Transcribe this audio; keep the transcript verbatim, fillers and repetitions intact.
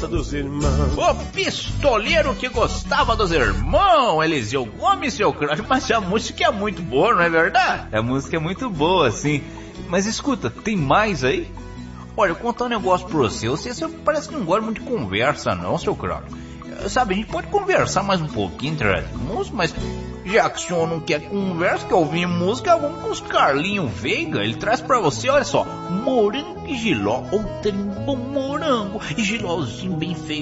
gosta dos irmãos. O pistoleiro que gostava dos irmãos, Eliseu Gomes, seu crush. Mas a música é muito boa, não é verdade? A música é muito boa, sim. Mas escuta, tem mais aí? Olha, eu vou contar um negócio pra você. Você, você parece que não gosta muito de conversa, não, seu crush. Sabe, a gente pode conversar mais um pouquinho entre as músicas, mas já que o senhor não quer conversa, quer ouvir música, vamos com os Carlinhos Veiga. Ele traz pra você, olha só, morango e giló, ou trem bom morango, e gilózinho bem feio.